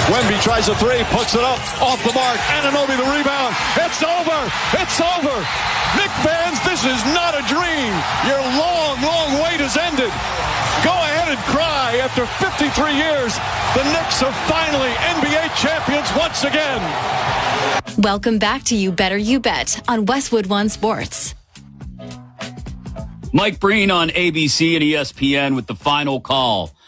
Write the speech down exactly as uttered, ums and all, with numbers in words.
Wemby tries a three, puts it up, off the mark. Anunoby the rebound. It's over. It's over. Knicks fans, this is not a dream. Your long, long wait has ended. Go ahead and cry. After fifty-three years, the Knicks are finally N B A champions once again. Welcome back to You Better You Bet on Westwood One Sports. Mike Breen on A B C and E S P N with the final call.